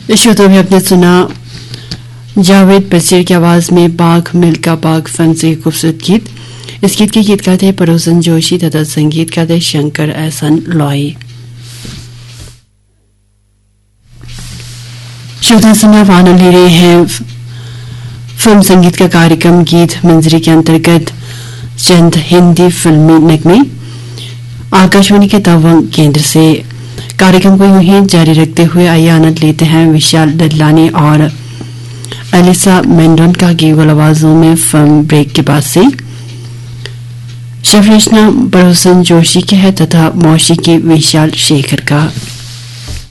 श्रोताओं में आपने सुना जावेद बशीर की आवाज में बाग मिल्का बाग फिल्म से खूबसूरत गीत। इस गीत के गीतकार थे परोसन जोशी तथा संगीतकार थे शंकर एहसान लॉय। श्रोता सुना वानल ले रहे हैं फिल्म संगीत का कार्यक्रम गीत मंजरी के अंतर्गत चंद हिंदी फिल्मी नगमे आकाशवाणी के तवंग केंद्र से। कार्यक्रम को यूं ही जारी रखते हुए आइए आनंद लेते हैं विशाल डडलानी और एलिसा मेंडोन का गीत आवाजों में फिल्म ब्रेक के बाद से। शफरचना परोसन जोशी के है तथा मौसी के विशाल शेखर का।